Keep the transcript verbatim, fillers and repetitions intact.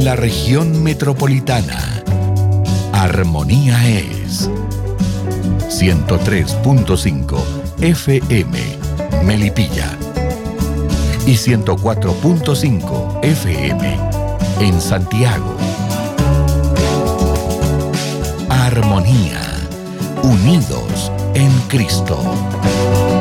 la región metropolitana, Armonía es ciento tres punto cinco F M Melipilla y ciento cuatro punto cinco F M en Santiago. Armonía, unidos en Cristo.